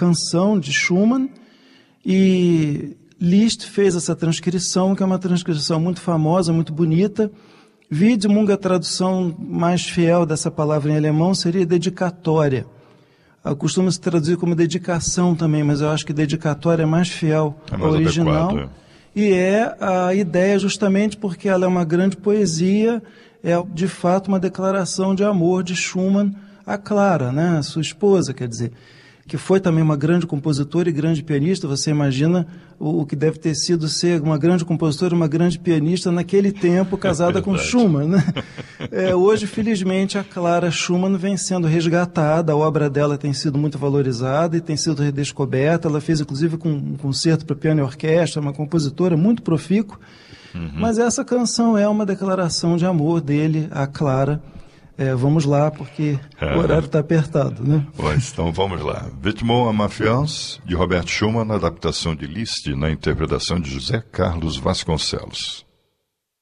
canção de Schumann, e Liszt fez essa transcrição, que é uma transcrição muito famosa, muito bonita. Widmung, a tradução mais fiel dessa palavra em alemão seria dedicatória. Costuma-se traduzir como dedicação também, mas eu acho que dedicatória é mais fiel ao original. Adequado. E é a ideia justamente porque ela é uma grande poesia, é de fato uma declaração de amor de Schumann a Clara, né, a sua esposa, quer dizer, que foi também uma grande compositora e grande pianista. Você imagina o que deve ter sido ser uma grande compositora, uma grande pianista naquele tempo, casada com Schumann, né? Hoje, felizmente, a Clara Schumann vem sendo resgatada, a obra dela tem sido muito valorizada e tem sido redescoberta. Ela fez, inclusive, um concerto para piano e orquestra, uma compositora muito profícua. Mas essa canção é uma declaração de amor dele à Clara. Vamos lá, porque o horário está apertado, né? Pois, então vamos lá. Widmung à ma fiance, de Robert Schumann, na adaptação de Liszt, na interpretação de José Carlos Vasconcelos.